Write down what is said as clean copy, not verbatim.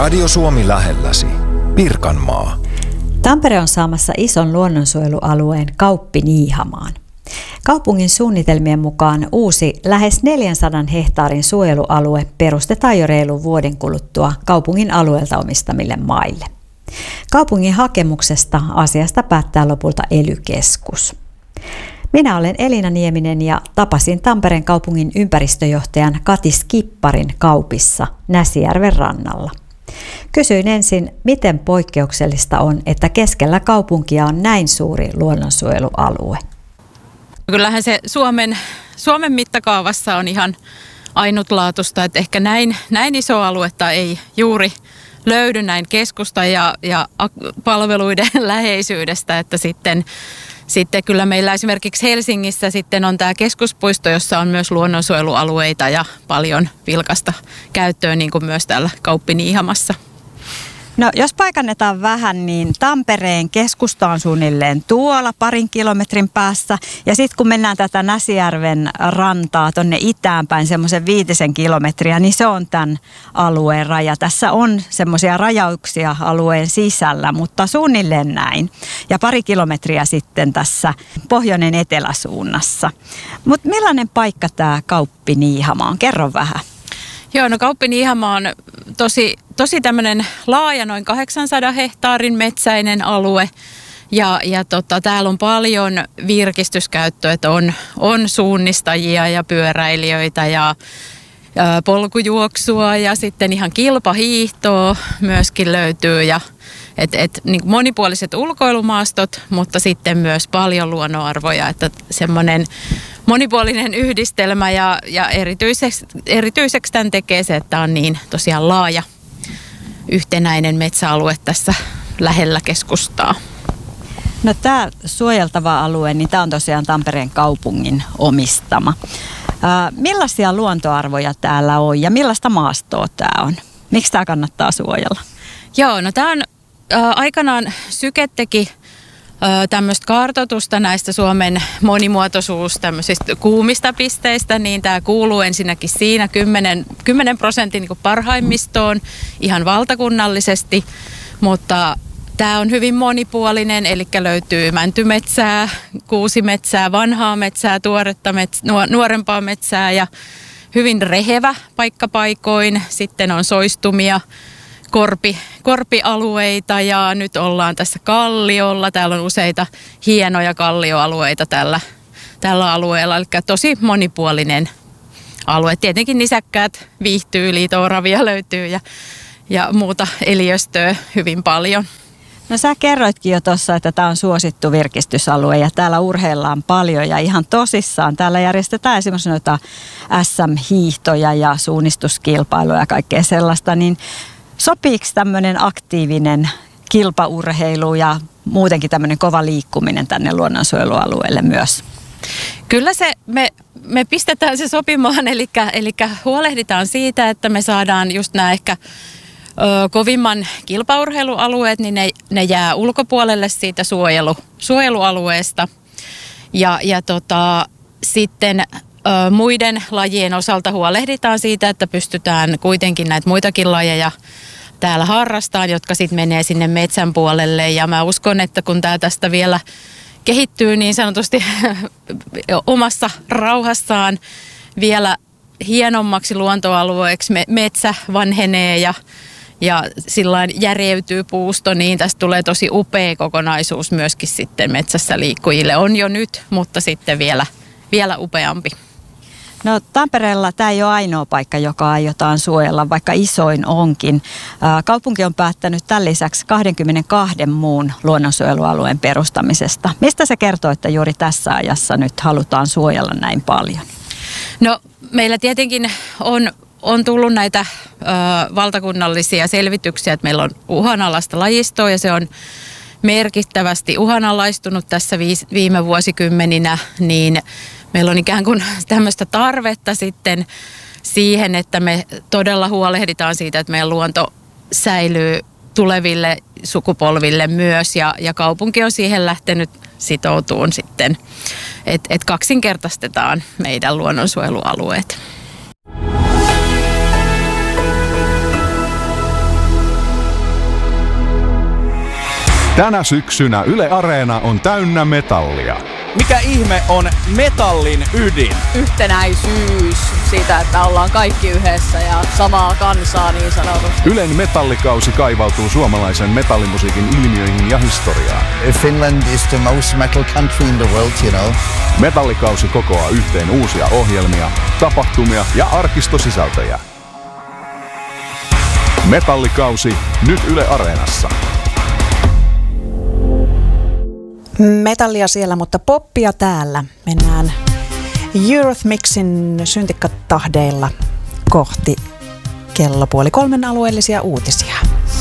Radio Suomi lähelläsi. Pirkanmaa. Tampere on saamassa ison luonnonsuojelualueen Kauppiniihamaan. Kaupungin suunnitelmien mukaan uusi lähes 400 hehtaarin suojelualue perustetaan jo reilun vuoden kuluttua kaupungin alueelta omistamille maille. Kaupungin hakemuksesta asiasta päättää lopulta ELY-keskus. Minä olen Elina Nieminen ja tapasin Tampereen kaupungin ympäristöjohtajan Kati Skipparin Kaupissa Näsijärven rannalla. Kysyin ensin, miten poikkeuksellista on, että keskellä kaupunkia on näin suuri luonnonsuojelualue. Kyllähän se Suomen mittakaavassa on ihan ainutlaatuista, että ehkä näin iso aluetta ei juuri löydy näin keskusta ja palveluiden läheisyydestä, että sitten kyllä meillä esimerkiksi Helsingissä sitten on tämä keskuspuisto, jossa on myös luonnonsuojelualueita ja paljon vilkasta käyttöä, niin kuin myös täällä Kauppiniihamassa. No jos paikannetaan vähän, niin Tampereen keskusta on suunnilleen tuolla parin kilometrin päässä. Ja sitten kun mennään tätä Näsijärven rantaa tonne itään päin semmoisen 5 kilometriä, niin se on tämän alueen raja. Tässä on semmoisia rajauksia alueen sisällä, mutta suunnilleen näin. Ja pari kilometriä sitten tässä pohjoinen eteläsuunnassa. Mutta millainen paikka tämä Kauppiniihama on? Kerro vähän. Joo, no Kauppiniihama on tosi tämmöinen laaja, noin 800 hehtaarin metsäinen alue. Ja täällä on paljon virkistyskäyttöä, että on suunnistajia ja pyöräilijöitä ja polkujuoksua ja sitten ihan kilpahiihtoa myöskin löytyy. Ja niin monipuoliset ulkoilumaastot, mutta sitten myös paljon luonnonarvoja, että semmoinen monipuolinen yhdistelmä ja erityiseksi tämän tekee se, että on niin tosiaan laaja yhtenäinen metsäalue tässä lähellä keskustaa. No tämä suojeltava alue, niin tämä on tosiaan Tampereen kaupungin omistama. Millaisia luontoarvoja täällä on ja millaista maastoa tämä on? Miksi tämä kannattaa suojella? Joo, no tämä on aikanaan Syke teki tämmöistä kartoitusta näistä Suomen monimuotoisuus tämmöisistä kuumista pisteistä, niin tämä kuuluu ensinnäkin siinä 10% niin kuin parhaimmistoon ihan valtakunnallisesti, mutta tämä on hyvin monipuolinen, eli löytyy mäntymetsää, kuusimetsää, vanhaa metsää, tuoretta nuorempaa metsää ja hyvin rehevä paikkapaikoin. Sitten on soistumia, korpialueita ja nyt ollaan tässä kalliolla. Täällä on useita hienoja kallioalueita tällä alueella, eli tosi monipuolinen alue. Tietenkin nisäkkäät viihtyy, liito-oravia löytyy ja muuta eliöstöä hyvin paljon. No sä kerroitkin jo tuossa, että tämä on suosittu virkistysalue ja täällä urheillaan paljon ja ihan tosissaan. Täällä järjestetään esimerkiksi noita SM-hiihtoja ja suunnistuskilpailuja ja kaikkea sellaista, niin sopiiko tämmöinen aktiivinen kilpaurheilu ja muutenkin tämmöinen kova liikkuminen tänne luonnonsuojelualueelle myös? Kyllä me pistetään se sopimaan, eli huolehditaan siitä, että me saadaan just nämä ehkä kovimman kilpaurheilualueet, niin ne jää ulkopuolelle siitä suojelualueesta. Ja sitten muiden lajien osalta huolehditaan siitä, että pystytään kuitenkin näitä muitakin lajeja täällä harrastamaan, jotka sitten menee sinne metsän puolelle. Ja mä uskon, että kun tämä tästä vielä kehittyy niin sanotusti omassa rauhassaan vielä hienommaksi luontoalueeksi, metsä vanhenee ja sillain järjeytyy puusto, niin tästä tulee tosi upea kokonaisuus myöskin sitten metsässä liikkujille. On jo nyt, mutta sitten vielä upeampi. No Tampereella tämä ei ole ainoa paikka, joka aiotaan suojella, vaikka isoin onkin. Kaupunki on päättänyt tämän lisäksi 22 muun luonnonsuojelualueen perustamisesta. Mistä se kertoo, että juuri tässä ajassa nyt halutaan suojella näin paljon? No meillä tietenkin on tullut näitä valtakunnallisia selvityksiä, että meillä on uhanalaista lajistoa ja se on merkittävästi uhanalaistunut tässä viime vuosikymmeninä, niin meillä on ikään kuin tämmöistä tarvetta sitten siihen, että me todella huolehditaan siitä, että meidän luonto säilyy tuleville sukupolville myös ja kaupunki on siihen lähtenyt sitoutumaan sitten, että kaksinkertaistetaan meidän luonnonsuojelualueet. Tänä syksynä Yle Areena on täynnä metallia. Mikä ihme on metallin ydin? Yhtenäisyys siitä, että ollaan kaikki yhdessä ja samaa kansaa niin sanotusti. Ylen metallikausi kaivautuu suomalaisen metallimusiikin ilmiöihin ja historiaan. Finland is the most metal country in the world, you know. Metallikausi kokoaa yhteen uusia ohjelmia, tapahtumia ja arkistosisältöjä. Metallikausi nyt Yle Areenassa. Metallia siellä, mutta poppia täällä. Mennään Eurythmicsin syntikkatahdeilla kohti kello 2:30 alueellisia uutisia.